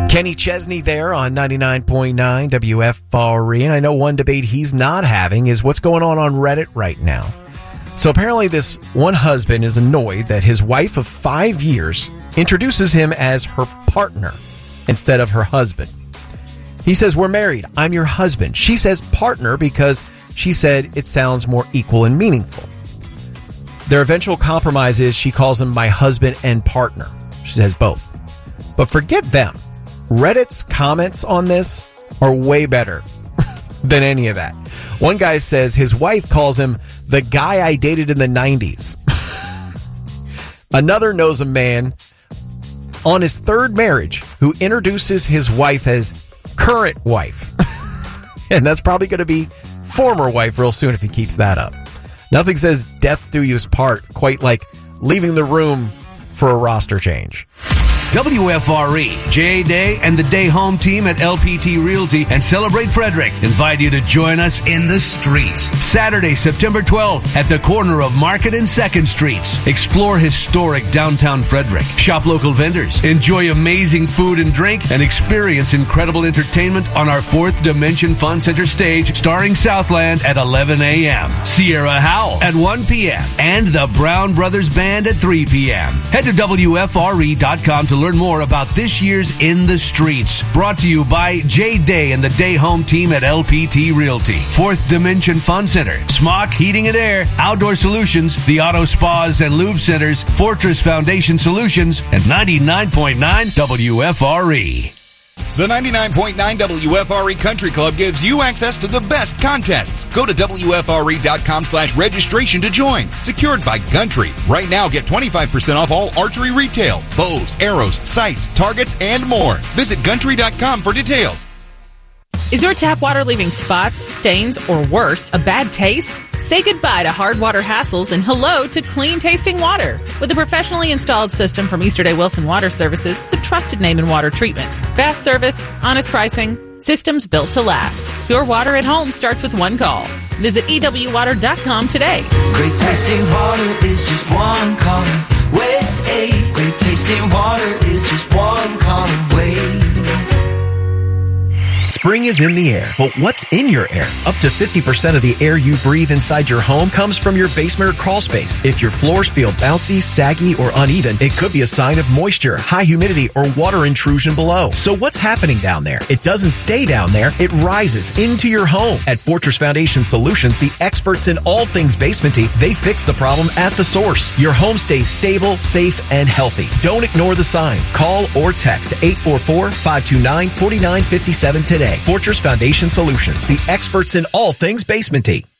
Kenny Chesney there on 99.9 WFRE. And I know one debate he's not having is what's going on Reddit right now. So apparently this one husband is annoyed that his wife of 5 years introduces him as her partner instead of her husband. He says, "We're married. I'm your husband." She says partner because she said it sounds more equal and meaningful. Their eventual compromise is she calls him my husband and partner. She says both. But forget them. Reddit's comments on this are way better than any of that. One guy says his wife calls him the guy I dated in the 90s. Another knows a man on his third marriage who introduces his wife as current wife. And that's probably going to be former wife real soon if he keeps that up. Nothing says death do you part quite like leaving the room for a roster change. WFRE, Jay Day, and the Day Home team at LPT Realty and Celebrate Frederick invite you to join us in the streets. Saturday, September 12th at the corner of Market and 2nd Streets. Explore historic downtown Frederick. Shop local vendors. Enjoy amazing food and drink and experience incredible entertainment on our 4th Dimension Fun Center stage starring Southland at 11 a.m. Sierra Howell at 1 p.m. and the Brown Brothers Band at 3 p.m. Head to WFRE.com to learn more about this year's In the Streets. Brought to you by Jay Day and the Day Home team at LPT Realty. 4th Dimension Fun Center, Smock Heating and Air, Outdoor Solutions, the Auto Spas and Lube Centers, Fortress Foundation Solutions, and 99.9 WFRE. The 99.9 WFRE Country Club gives you access to the best contests. Go to WFRE.com/registration to join. Secured by Gundry. Right now, get 25% off all archery retail, bows, arrows, sights, targets, and more. Visit Gundry.com for details. Is your tap water leaving spots, stains, or worse, a bad taste? Say goodbye to hard water hassles and hello to clean tasting water. With a professionally installed system from Easterday Wilson Water Services, the trusted name in water treatment. Fast service, honest pricing, systems built to last. Your water at home starts with one call. Visit EWWater.com today. Great tasting water is just one call away. Great tasting water is just one call away. Spring is in the air, but what's in your air? Up to 50% of the air you breathe inside your home comes from your basement or crawl space. If your floors feel bouncy, saggy, or uneven, it could be a sign of moisture, high humidity, or water intrusion below. So what's happening down there? It doesn't stay down there. It rises into your home. At Fortress Foundation Solutions, the experts in all things basementy, they fix the problem at the source. Your home stays stable, safe, and healthy. Don't ignore the signs. Call or text 844-529-4957 today. Fortress Foundation Solutions, the experts in all things basementy.